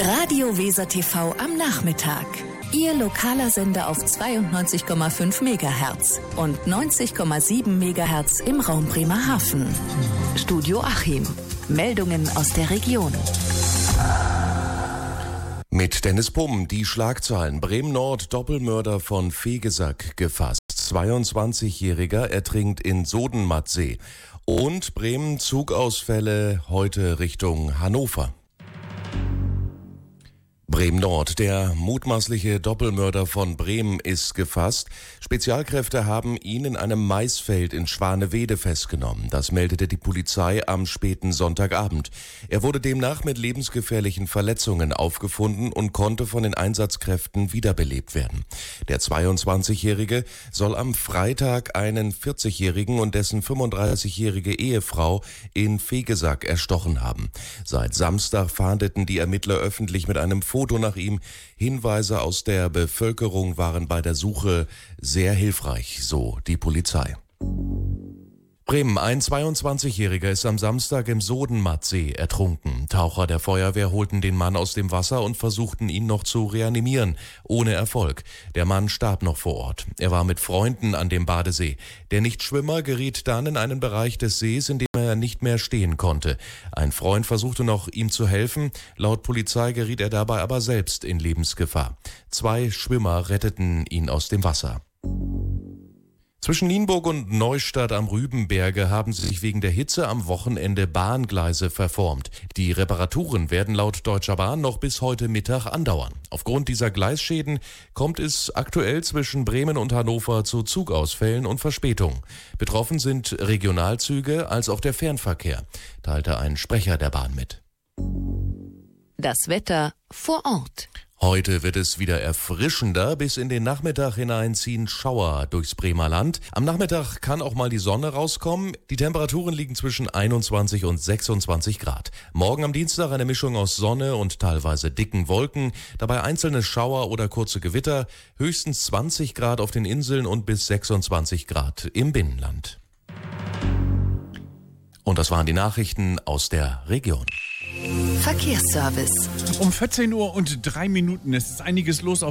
Radio Weser TV am Nachmittag. Ihr lokaler Sender auf 92,5 MHz und 90,7 MHz im Raum Bremerhaven. Studio Achim. Meldungen aus der Region. Mit Dennis Pumm die Schlagzeilen. Bremen-Nord, Doppelmörder von Vegesack gefasst. 22-Jähriger ertrinkt in Sodenmattsee. Und Bremen Zugausfälle heute Richtung Hannover. Bremen-Nord, der mutmaßliche Doppelmörder von Bremen ist gefasst. Spezialkräfte haben ihn in einem Maisfeld in Schwanewede festgenommen. Das meldete die Polizei am späten Sonntagabend. Er wurde demnach mit lebensgefährlichen Verletzungen aufgefunden und konnte von den Einsatzkräften wiederbelebt werden. Der 22-Jährige soll am Freitag einen 40-Jährigen und dessen 35-jährige Ehefrau in Vegesack erstochen haben. Seit Samstag fahndeten die Ermittler öffentlich mit einem Foto nach ihm. Hinweise aus der Bevölkerung waren bei der Suche sehr hilfreich, so die Polizei. Bremen, ein 22-Jähriger ist am Samstag im Sodenmattsee ertrunken. Taucher der Feuerwehr holten den Mann aus dem Wasser und versuchten ihn noch zu reanimieren. Ohne Erfolg. Der Mann starb noch vor Ort. Er war mit Freunden an dem Badesee. Der Nichtschwimmer geriet dann in einen Bereich des Sees, in dem er nicht mehr stehen konnte. Ein Freund versuchte noch, ihm zu helfen. Laut Polizei geriet er dabei aber selbst in Lebensgefahr. 2 Schwimmer retteten ihn aus dem Wasser. Zwischen Nienburg und Neustadt am Rübenberge haben sich wegen der Hitze am Wochenende Bahngleise verformt. Die Reparaturen werden laut Deutscher Bahn noch bis heute Mittag andauern. Aufgrund dieser Gleisschäden kommt es aktuell zwischen Bremen und Hannover zu Zugausfällen und Verspätungen. Betroffen sind Regionalzüge als auch der Fernverkehr, teilte ein Sprecher der Bahn mit. Das Wetter vor Ort. Heute wird es wieder erfrischender. Bis in den Nachmittag hinein ziehen Schauer durchs Bremer Land. Am Nachmittag kann auch mal die Sonne rauskommen. Die Temperaturen liegen zwischen 21 und 26 Grad. Morgen am Dienstag eine Mischung aus Sonne und teilweise dicken Wolken. Dabei einzelne Schauer oder kurze Gewitter. Höchstens 20 Grad auf den Inseln und bis 26 Grad im Binnenland. Und das waren die Nachrichten aus der Region. Verkehrsservice. Um 14:03 Uhr. Es ist einiges los auf